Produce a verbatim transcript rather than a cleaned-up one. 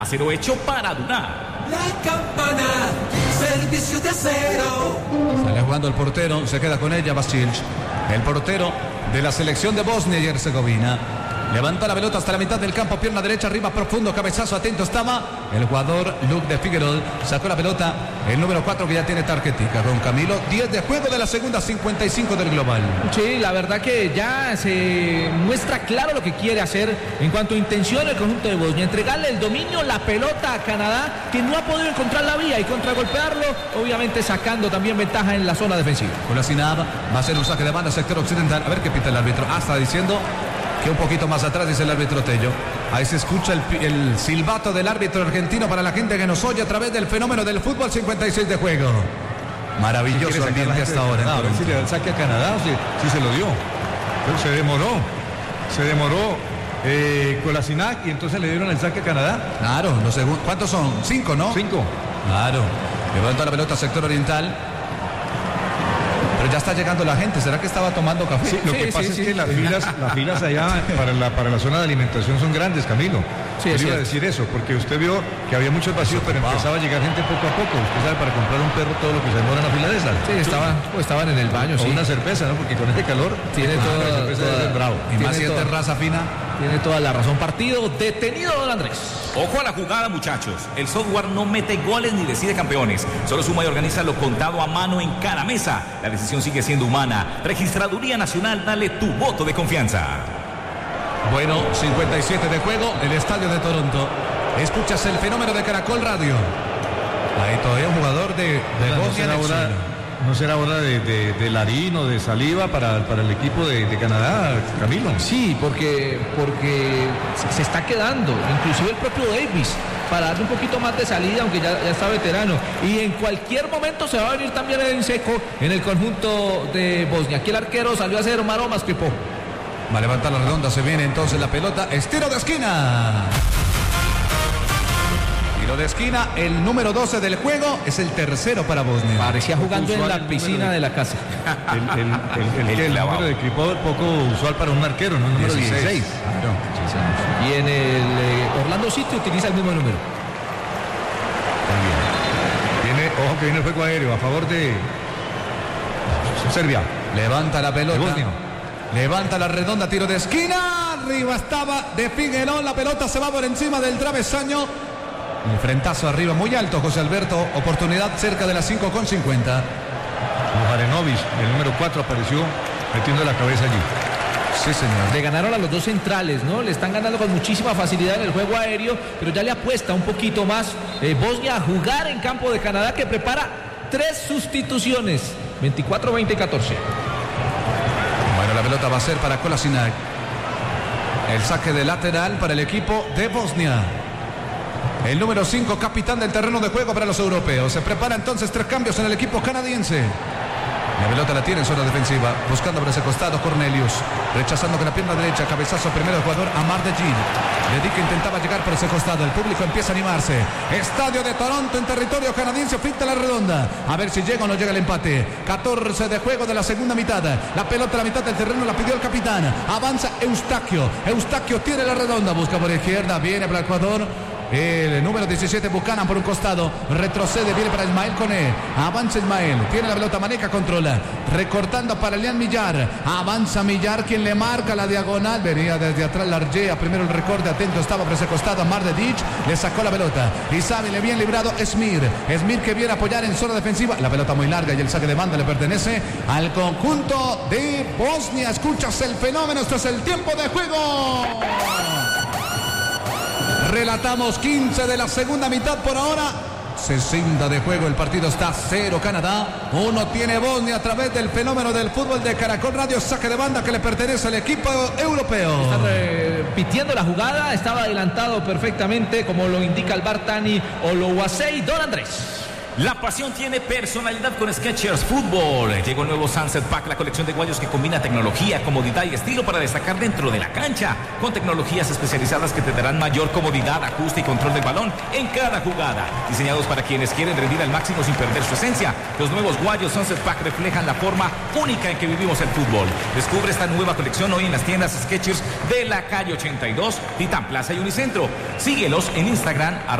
Acero hecho para durar. La campana, servicio de acero. Sale jugando el portero, se queda con ella Vasilj, el portero de la selección de Bosnia y Herzegovina. Levanta la pelota hasta la mitad del campo, pierna derecha, arriba profundo, cabezazo, atento estaba el jugador Luke de Figueroa. Sacó la pelota el número cuatro que ya tiene tarjetica con Camilo. diez de juego de la segunda, cincuenta y cinco del global. Sí, la verdad que ya se muestra claro lo que quiere hacer en cuanto a intención el conjunto de Bosnia. Entregarle el dominio, la pelota a Canadá, que no ha podido encontrar la vía, y contragolpearlo, obviamente sacando también ventaja en la zona defensiva. Kolasinac va a ser un saque de banda, sector occidental. A ver qué pita el árbitro. Ah, está diciendo que un poquito más atrás, dice el árbitro Tello. Ahí se escucha el, el silbato del árbitro argentino para la gente que nos oye a través del fenómeno del fútbol. Cincuenta y seis de juego. Maravilloso ambiente hasta ahora. A ver si le da el saque a Canadá, si, si se lo dio. Pero se demoró. Se demoró eh, Kolasinac y entonces le dieron el saque a Canadá. Claro, los segundos. ¿Cuántos son? Cinco, ¿no? Cinco. Claro. Levanta la pelota sector oriental. Pero ya está llegando la gente. ¿Será que estaba tomando café? Sí, lo Sí, que sí, pasa sí. es que las filas, las filas allá para la, para la zona de alimentación son grandes, Camilo. Sí, Yo es le iba a cierto. decir eso, porque usted vio que había muchos vacíos, pero empezaba a llegar gente poco a poco. Usted sabe, para comprar un perro todo lo que se demora en la fila de esas. Sí, estaban, pues, estaban en el baño, O sí. una cerveza, ¿no? Porque con este calor Tiene ah, toda- la cerveza toda- debe ser bravo. Y más Tiene si es todo. terraza fina. Tiene toda la razón. Partido detenido, don Andrés. Ojo a la jugada, muchachos. El software no mete goles ni decide campeones. Solo suma y organiza lo contado a mano en cada mesa. La decisión sigue siendo humana. Registraduría Nacional, dale tu voto de confianza. Bueno, cincuenta y siete de juego, el estadio de Toronto. Escuchas el fenómeno de Caracol Radio. Ahí todavía un jugador de, de ¿No Bosnia será en hora, exilio. no será hora de, de, de Larín o de Saliba para, para el equipo de, de Canadá, Camilo? Sí, porque, porque se está quedando, inclusive el propio Davis, para darle un poquito más de salida, aunque ya, ya está veterano. Y en cualquier momento se va a venir también el seco en el conjunto de Bosnia. Aquí el arquero salió a hacer maromas, Pipo. Va a levantar la redonda, se viene entonces la pelota. Estiro de esquina. Tiro de esquina, el número doce del juego, es el tercero para Bosnia. Parecía jugando en Usual la el número piscina de- de la casa. El, el, el, el, El que el clavado. número de equipo poco usual para un arquero, ¿no? El número dieciséis. Claro. Y en el eh, Orlando City utiliza el mismo número. Viene, ojo que viene el juego aéreo a favor de Serbia. Levanta la pelota. De Bosnia. Levanta la redonda, tiro de esquina. Arriba estaba de Figueroa. La pelota se va por encima del travesaño. El frentazo arriba muy alto, José Alberto. Oportunidad cerca de las cinco con cincuenta. Mujarenovic, el número cuatro, apareció metiendo la cabeza allí. Sí, señor. Le ganaron a los dos centrales, ¿no? Le están ganando con muchísima facilidad en el juego aéreo, pero ya le apuesta un poquito más eh, Bosnia a jugar en campo de Canadá, que prepara tres sustituciones, veinticuatro, veinte y catorce. Bueno, la pelota va a ser para Kolasinac. El saque de lateral para el equipo de Bosnia. El número cinco, capitán del terreno de juego para los europeos. Se prepara entonces tres cambios en el equipo canadiense. La pelota la tiene en zona defensiva, buscando por ese costado Cornelius, rechazando con la pierna derecha, cabezazo primero el jugador Amar de Gil. Dedica intentaba llegar por ese costado, el público empieza a animarse. Estadio de Toronto en territorio canadiense, pinta la redonda. A ver si llega o no llega el empate. catorce de juego de la segunda mitad. La pelota a la mitad del terreno la pidió el capitán. Avanza Eustaquio. Eustaquio tiene la redonda, busca por izquierda, viene para el Ecuador. El número diecisiete, Buchanan por un costado, retrocede, viene para Ismael Koné, avanza Ismael, tiene la pelota, Maneca controla, recortando para Elian Millar, avanza Millar, quien le marca la diagonal, venía desde atrás Largea, primero el recorte, atento estaba por ese costado, Amar de Dich, le sacó la pelota, y sabe, le bien librado Esmir, Esmir que viene a apoyar en zona defensiva, la pelota muy larga y el saque de banda le pertenece al conjunto de Bosnia. Escuchas el fenómeno, esto es el tiempo de juego. Relatamos quince de la segunda mitad por ahora. sesenta de juego, el partido está cero Canadá, uno tiene Bosnia a través del fenómeno del fútbol de Caracol Radio. Saque de banda que le pertenece al equipo europeo. Está repitiendo la jugada, estaba adelantado perfectamente, como lo indica el Bartani o lo Wasei. Don Andrés. La pasión tiene personalidad con Skechers Fútbol. Llegó el nuevo Sunset Pack, la colección de guayos que combina tecnología, comodidad y estilo para destacar dentro de la cancha, con tecnologías especializadas que te darán mayor comodidad, ajuste y control del balón en cada jugada. Diseñados para quienes quieren rendir al máximo sin perder su esencia. Los nuevos guayos Sunset Pack reflejan la forma única en que vivimos el fútbol. Descubre esta nueva colección hoy en las tiendas Skechers de la calle ochenta y dos, Titán Plaza y Unicentro. Síguelos en Instagram.